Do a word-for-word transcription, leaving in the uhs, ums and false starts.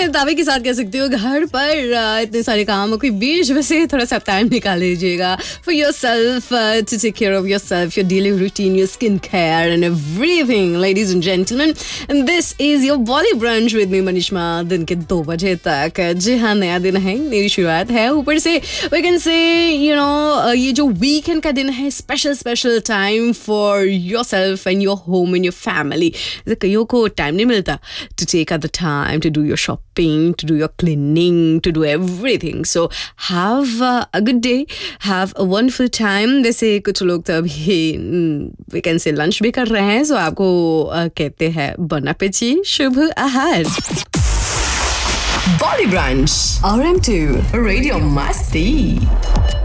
दावे के साथ कह सकती हूँ घर पर uh, इतने सारे कामों के बीच वैसे थोड़ा सा टाइम निकाल लीजिएगा for yourself, uh, to take care of yourself, your daily routine, your skin care and everything, ladies and gentlemen. And this is your Bolly Brunch with me, Manishma. दिन के दो बजे तक. जी हाँ, नया दिन है, नई शुरुआत है. ऊपर से we can say, you know, ये जो weekend का दिन है, special special time for yourself and your home and your family. कईयों को time नहीं मिलता to take out the time to do your shopping, to do your cleaning, to do everything. So have uh, a good day, have a wonderful time. वैसे कुछ लोग तो अभी we can say lunch भी कर रहे हैं, so आपको uh, कहते हैं bon appétit, शुभ आहार. Bolly Brunch, R M two, Radio Masti.